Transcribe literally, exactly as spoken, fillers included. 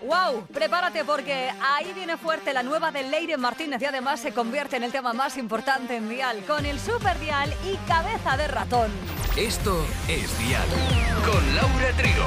¡Wow! Prepárate porque ahí viene fuerte la nueva de Leire Martínez y además se convierte en el tema más importante en Dial, con el Super Dial y Cabeza de Ratón. Esto es Dial, con Laura Trigo.